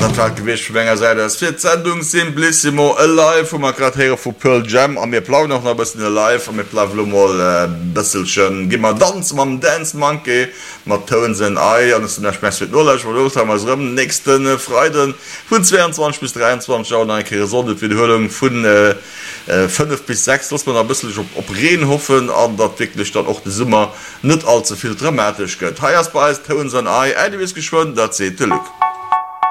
Gewichtnger se das fir Sendung Simplissimo live vu grad her vu Pearl Jam an mir plau noch bis live an mir pla bisselchen gimmer dans ma Dance Monkey mat Townsend Ei an der nächsten Freiden vun 22 bis 23 sonde fir die Hüllung vun 5 bis 6 muss man ein bisschen op Reen hoffen an dat wirklich dann auch die Summer net allzu viel dramatisch gött. Heiers bei Townsend Ei, wis geschwonnen, dat se Lück.